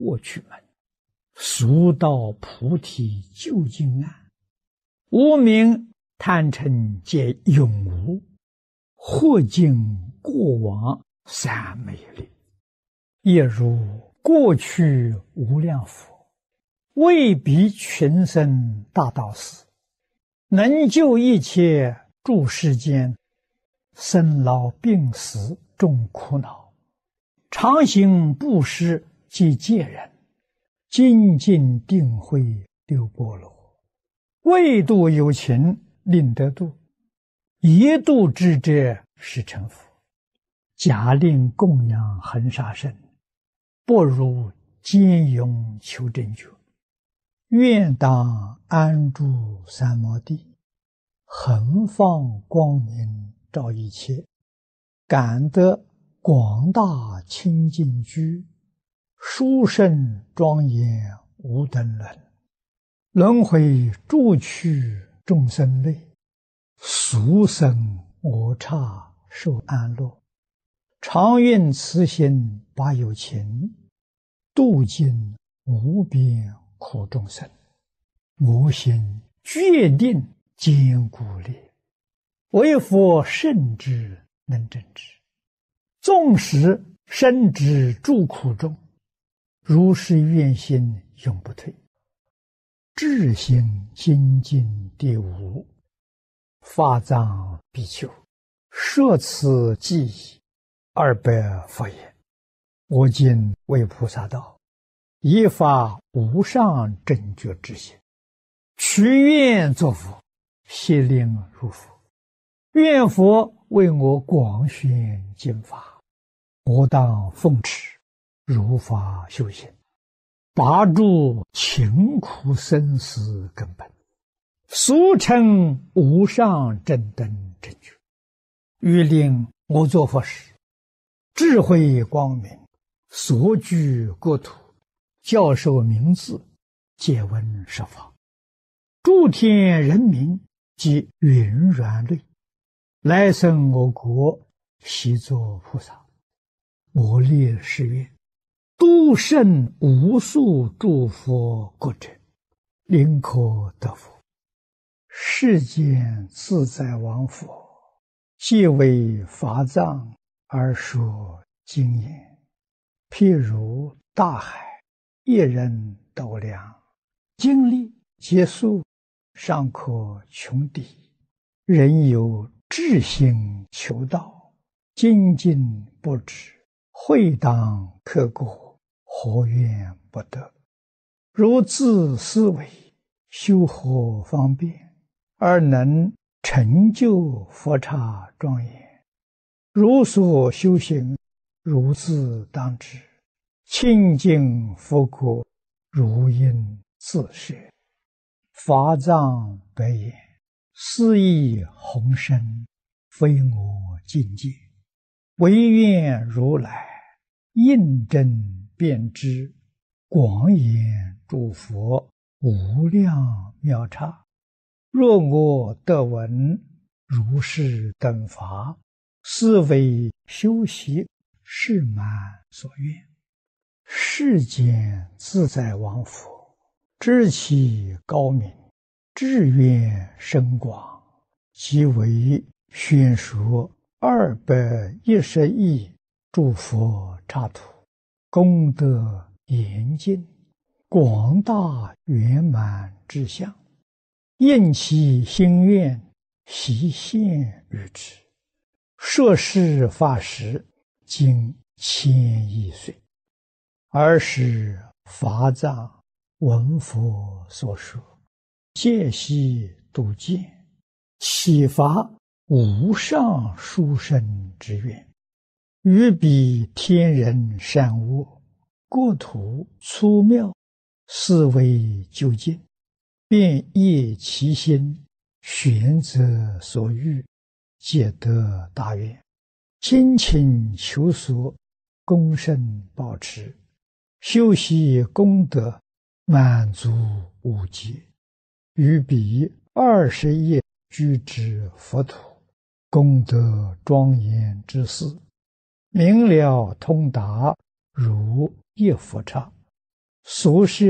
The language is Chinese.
过去门，速到菩提究竟岸。无明贪嗔皆永无，或尽过往三昧力。也如过去无量佛，为彼群生大道士，能救一切诸世间生老病死众苦恼，常行布施及戒人，精进定慧六波罗，为度有情令得度，一度之者是成佛。假令供养恒沙身，不如坚勇求真觉。愿当安住三摩地，恒放光明照一切，感得广大清净居，殊胜庄严无等伦。轮回诸趣众生类，俗生我刹受安乐。常愿慈心把有情，度尽无边苦众生。我心决定坚固力，为佛圣之能正之。纵使身之诸苦中，如是愿心永不退。至心精进第五，法藏比丘，摄此记忆200佛言：我今为菩萨道，依发无上正觉之心，许愿作佛，悉令如佛。愿佛为我广宣经法，我当奉持，如法修行，拔除勤苦生死根本，俗称无上正等正觉。欲令我作佛时，智慧光明，所居国土，教授名字，借闻十方，诸天人民及云软类，来生我国，悉作菩萨。我立誓愿，度胜无数诸佛国者，临可得佛。世间自在王佛，皆为法藏而说经言，譬如大海，一人斗量，经历结束，尚可穷敌。人有志心求道，精进不止，会当刻过，何怨不得？如自思维，修何方便，而能成就佛刹庄严？如所修行，如自当知，清净佛国，如应自摄。法藏白言：斯亦宏深，非我境界，唯愿如来印证遍知，广演诸佛无量妙刹。若我得闻如是等法，斯为修习誓满所愿。世间自在王佛，知其高明，志愿深广，即为宣说210亿诸佛刹土，功德严尽，广大圆满之相，应其心愿，悉现于之。摄事法时，经1000亿岁。尔时法藏闻佛所说，戒悉度见，启发无上殊胜之愿，于彼天人善恶，国土粗妙，思维究竟，便业其心，选择所欲，皆得大愿，精勤求索，功胜保持，修习功德，满足无极。于彼20亿居之佛土，功德庄严之事，明了通达，如一佛刹。 所是